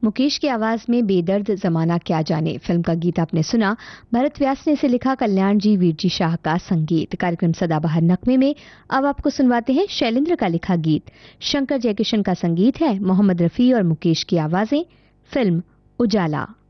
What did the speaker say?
मुकेश की आवाज में बेदर्द जमाना क्या जाने फिल्म का गीत आपने सुना। भरत व्यास ने इसे लिखा, कल्याण जी वीर जी शाह का संगीत। कार्यक्रम सदाबहार नगमे में अब आपको सुनवाते हैं शैलेंद्र का लिखा गीत। शंकर जयकिशन का संगीत है, मोहम्मद रफी और मुकेश की आवाजें। फिल्म उजाला।